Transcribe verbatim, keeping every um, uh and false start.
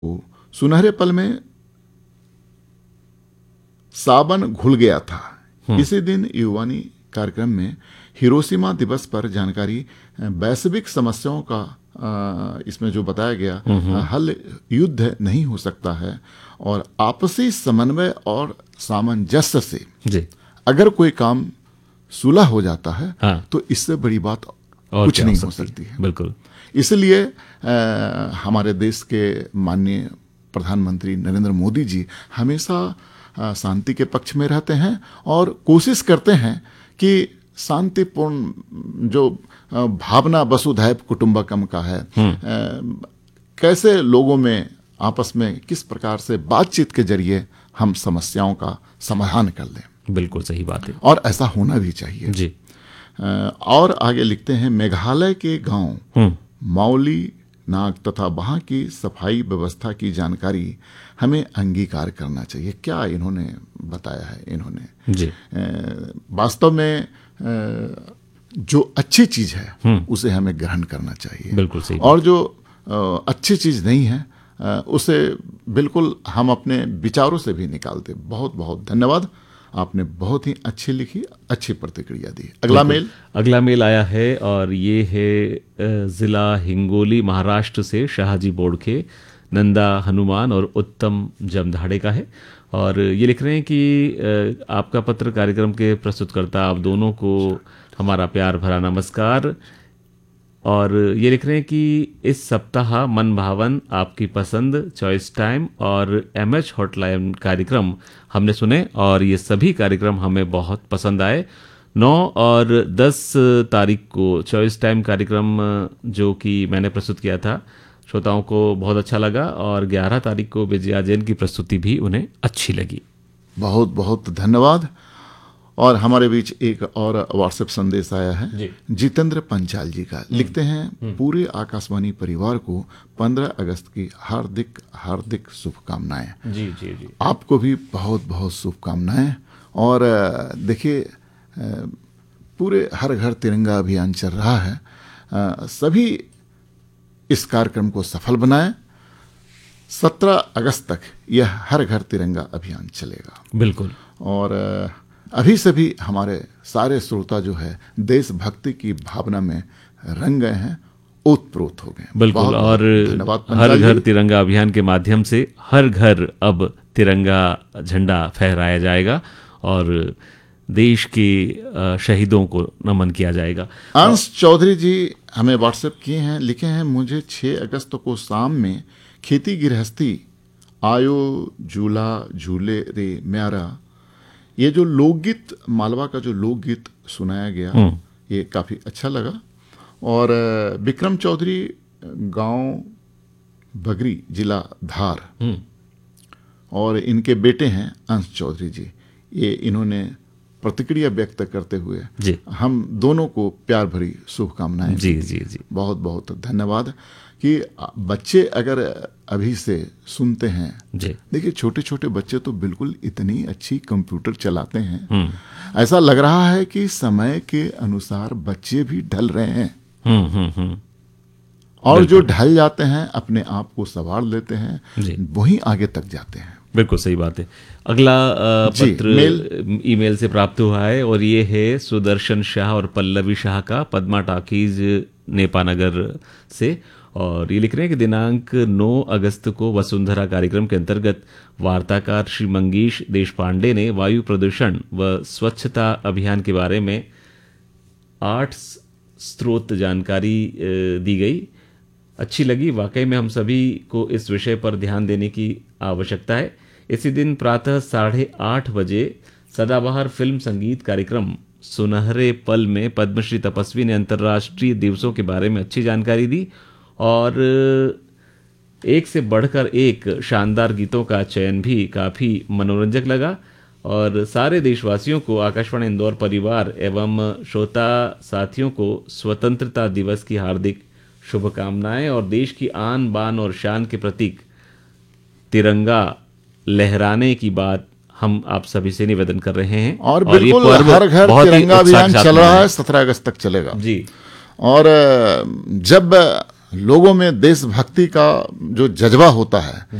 को सुनहरे पल में साबन घुल गया था। इसी दिन युवानी कार्यक्रम में हिरोशिमा दिवस पर जानकारी, वैश्विक समस्याओं का आ, इसमें जो बताया गया, हल युद्ध नहीं हो सकता है और आपसी समन्वय और सामंजस्य से जी। अगर कोई काम सुलह हो जाता है हाँ। तो इससे बड़ी बात और कुछ नहीं हो सकती है। बिल्कुल। इसलिए हमारे देश के माननीय प्रधानमंत्री नरेंद्र मोदी जी हमेशा शांति के पक्ष में रहते हैं और कोशिश करते हैं कि शांतिपूर्ण जो भावना वसुधैव कुटुंबकम का है, कैसे लोगों में आपस में किस प्रकार से बातचीत के जरिए हम समस्याओं का समाधान कर लें। बिल्कुल सही बात है और ऐसा होना भी चाहिए जी। और आगे लिखते हैं, मेघालय के गांव मौली नाग तथा वहां की सफाई व्यवस्था की जानकारी हमें अंगीकार करना चाहिए। क्या इन्होंने बताया है इन्होंने जी। वास्तव में जो अच्छी चीज है उसे हमें ग्रहण करना चाहिए। बिल्कुल सही। और जो अच्छी चीज नहीं है उसे बिल्कुल हम अपने विचारों से भी निकालते। बहुत बहुत धन्यवाद, आपने बहुत ही अच्छी लिखी, अच्छी प्रतिक्रिया दी। अगला मेल अगला मेल आया है और ये है जिला हिंगोली महाराष्ट्र से शाहजी बोड़खे, नंदा हनुमान और उत्तम जमधाड़े का है। और ये लिख रहे हैं कि आपका पत्र कार्यक्रम के प्रस्तुतकर्ता आप दोनों को हमारा प्यार भरा नमस्कार। और ये लिख रहे हैं कि इस सप्ताह मन भावन, आपकी पसंद, चॉइस टाइम और एमएच हॉटलाइन कार्यक्रम हमने सुने और ये सभी कार्यक्रम हमें बहुत पसंद आए। नौ और दस तारीख को चॉइस टाइम कार्यक्रम जो कि मैंने प्रस्तुत किया था श्रोताओं को बहुत अच्छा लगा और ग्यारह तारीख को विजया जैन की प्रस्तुति भी उन्हें अच्छी लगी। बहुत बहुत धन्यवाद। और हमारे बीच एक और व्हाट्सएप संदेश आया है जितेंद्र पंचाल जी का। लिखते हैं, पूरे आकाशवाणी परिवार को पंद्रह अगस्त की हार्दिक हार्दिक शुभकामनाएं। जी जी जी। आपको भी बहुत बहुत शुभकामनाएं। और देखिए, पूरे हर घर तिरंगा अभियान चल रहा है, सभी इस कार्यक्रम को सफल बनाएं। सत्रह अगस्त तक यह हर घर तिरंगा अभियान चलेगा। बिल्कुल। और अभी से भी हमारे सारे श्रोता जो है देशभक्ति की भावना में रंग गए हैं, ओतप्रोत हो गए। बिल्कुल। और हर घर तिरंगा अभियान के माध्यम से हर घर अब तिरंगा झंडा फहराया जाएगा और देश के शहीदों को नमन किया जाएगा। अंश चौधरी जी हमें व्हाट्सएप किए हैं, लिखे हैं, मुझे छह अगस्त को शाम में खेती गृहस्थी आयो झूला झूले रे म्यारा, ये जो लोकगीत, मालवा का जो लोकगीत सुनाया गया, ये काफी अच्छा लगा। और विक्रम चौधरी, गांव बगरी, जिला धार, और इनके बेटे हैं अंश चौधरी जी, ये इन्होंने प्रतिक्रिया व्यक्त करते हुए जी। हम दोनों को प्यार भरी शुभकामनाएं। जी जी जी। बहुत बहुत धन्यवाद। कि बच्चे अगर अभी से सुनते हैं, देखिए छोटे छोटे बच्चे तो बिल्कुल इतनी अच्छी कंप्यूटर चलाते हैं, ऐसा लग रहा है कि समय के अनुसार बच्चे भी ढल रहे हैं। हुँ, हुँ, हुँ। और जो ढल जाते हैं अपने आप को संवार लेते हैं, वही आगे तक जाते हैं। बिल्कुल सही बात है। अगला पत्र मेल ईमेल से प्राप्त हुआ है और ये है सुदर्शन शाह और पल्लवी शाह का, पद्मा टाकीज नेपानगर से। और ये लिख रहे हैं कि दिनांक नौ अगस्त को वसुंधरा कार्यक्रम के अंतर्गत वार्ताकार श्री मंगेश देशपांडे ने वायु प्रदूषण व स्वच्छता अभियान के बारे में आठ स्रोत जानकारी दी गई। अच्छी लगी। वाकई में हम सभी को इस विषय पर ध्यान देने की आवश्यकता है। इसी दिन प्रातः साढ़े आठ बजे सदाबहार फिल्म संगीत कार्यक्रम सुनहरे पल में पद्मश्री तपस्वी ने अंतर्राष्ट्रीय दिवसों के बारे में अच्छी जानकारी दी और एक से बढ़कर एक शानदार गीतों का चयन भी काफ़ी मनोरंजक लगा। और सारे देशवासियों को, आकाशवाणी इंदौर परिवार एवं श्रोता साथियों को स्वतंत्रता दिवस की हार्दिक शुभकामनाएं और देश की आन बान और शान के प्रतीक तिरंगा लहराने की बात हम आप सभी से निवेदन कर रहे हैं। और, और बिल्कुल हर घर तिरंगा अभियान चल रहा है, सत्रह अगस्त तक चलेगा जी। और जब लोगों में देशभक्ति का जो जज्बा होता है